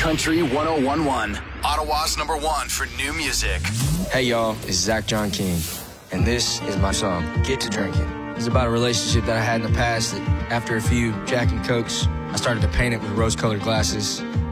Country 1011, Ottawa's #1 for new music. Hey y'all, it's Zach John King, and this is my song, Get to Drinking. It's about a relationship that I had in the past that after a few Jack and Cokes, I started to paint it with rose-colored glasses.